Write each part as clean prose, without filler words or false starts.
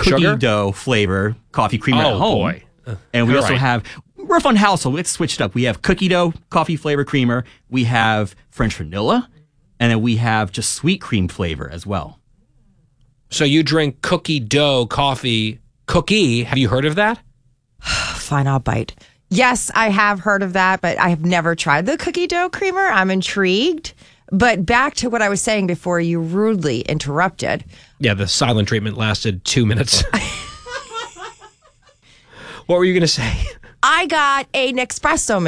cookie dough flavor coffee creamer at home. Oh, boy. And we also have, we're a fun household. Let's switch it up. We have cookie dough coffee flavor creamer. We have French vanilla. And then we have just sweet cream flavor as well. So you drink cookie dough coffee. Cookie, have you heard of that? Fine, I'll bite. Yes, I have heard of that, but I have never tried the cookie dough creamer. I'm intrigued. But back to what I was saying before you rudely interrupted. Yeah, the silent treatment lasted 2 minutes. What were you going to say? I got a Nespresso.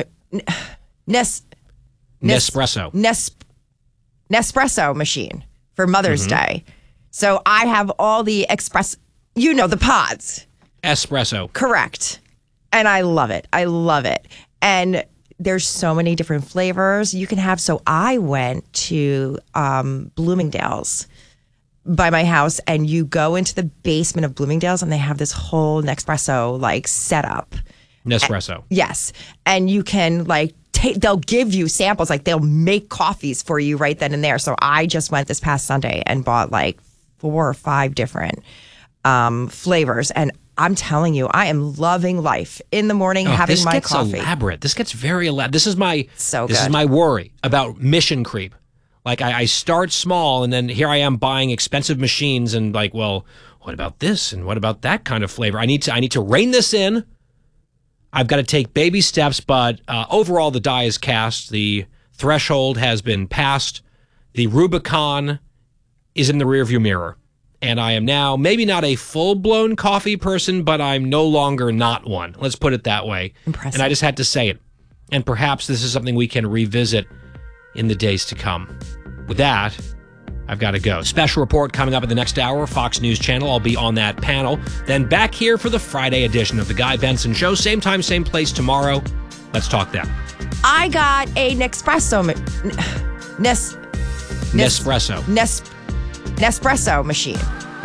Nespresso machine for Mother's Day. So I have all the the pods. Espresso. Correct. And I love it. And there's so many different flavors you can have. So I went to Bloomingdale's by my house, and you go into the basement of Bloomingdale's and they have this whole Nespresso setup. Nespresso. Yes. And you can they'll give you samples, they'll make coffees for you right then and there. So I just went this past Sunday and bought 4 or 5 different flavors. And I'm telling you, I am loving life in the morning, having my coffee. This gets very elaborate. This is my This is my worry about mission creep. I start small, and then here I am buying expensive machines, and what about this and what about that kind of flavor? I need to rein this in. I've got to take baby steps, but overall the die is cast. The threshold has been passed. The Rubicon is in the rearview mirror. And I am now maybe not a full-blown coffee person, but I'm no longer not one. Let's put it that way. Impressive. And I just had to say it. And perhaps this is something we can revisit in the days to come. With that, I've got to go. Special report coming up in the next hour, Fox News Channel. I'll be on that panel. Then back here for the Friday edition of The Guy Benson Show. Same time, same place tomorrow. Let's talk then. I got a Nespresso machine.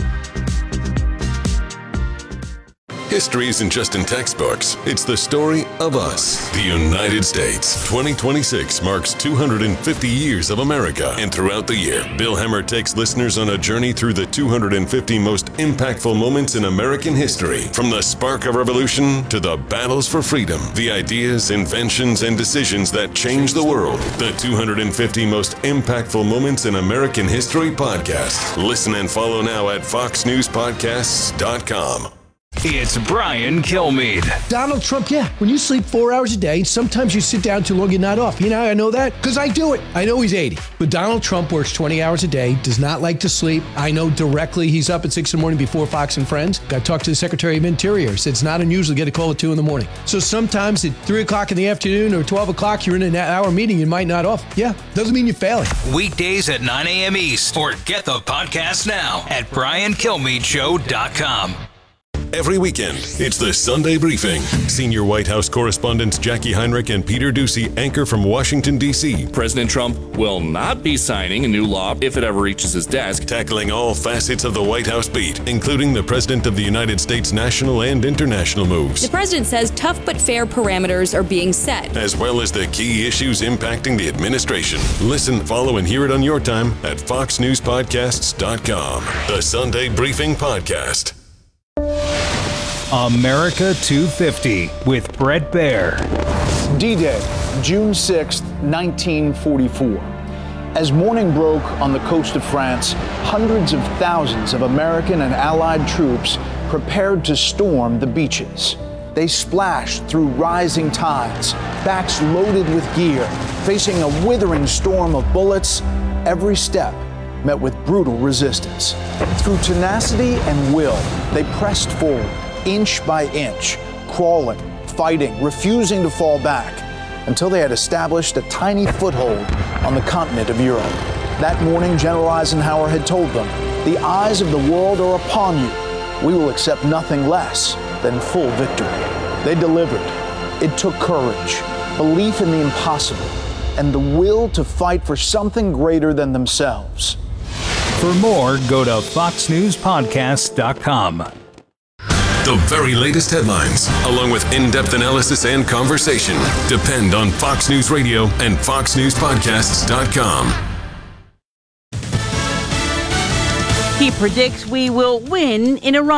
History isn't just in textbooks. It's the story of us, the United States. 2026 marks 250 years of America. And throughout the year, Bill Hemmer takes listeners on a journey through the 250 most impactful moments in American history. From the spark of revolution to the battles for freedom, the ideas, inventions, and decisions that changed the world. The 250 most impactful moments in American history podcast. Listen and follow now at foxnewspodcasts.com. It's Brian Kilmeade. Donald Trump, when you sleep 4 hours a day, sometimes you sit down too long, you're not off. You know how I know that? Because I do it. I know he's 80. But Donald Trump works 20 hours a day, does not like to sleep. I know directly he's up at 6 in the morning before Fox and Friends. Got to talk to the Secretary of Interior. Said it's not unusual to get a call at 2 in the morning. So sometimes at 3 o'clock in the afternoon or 12 o'clock, you're in an hour meeting, you might not off. Doesn't mean you're failing. Weekdays at 9 a.m. East. Or get the podcast now at BrianKilmeadeShow.com. Every weekend, it's the Sunday Briefing. Senior White House correspondents Jackie Heinrich and Peter Doocy anchor from Washington, D.C. President Trump will not be signing a new law if it ever reaches his desk. Tackling all facets of the White House beat, including the President of the United States' national and international moves. The president says tough but fair parameters are being set, as well as the key issues impacting the administration. Listen, follow, and hear it on your time at foxnewspodcasts.com. The Sunday Briefing Podcast. America 250 with Brett Baer. D-Day, June 6, 1944. As morning broke on the coast of France, hundreds of thousands of American and Allied troops prepared to storm the beaches. They splashed through rising tides, backs loaded with gear, facing a withering storm of bullets. Every step met with brutal resistance. Through tenacity and will, they pressed forward, inch by inch, crawling, fighting, refusing to fall back, until they had established a tiny foothold on the continent of Europe. That morning, General Eisenhower had told them, "The eyes of the world are upon you. We will accept nothing less than full victory." They delivered. It took courage, belief in the impossible, and the will to fight for something greater than themselves. For more, go to foxnewspodcasts.com. The very latest headlines, along with in-depth analysis and conversation, depend on Fox News Radio and foxnewspodcasts.com. He predicts we will win in Iran.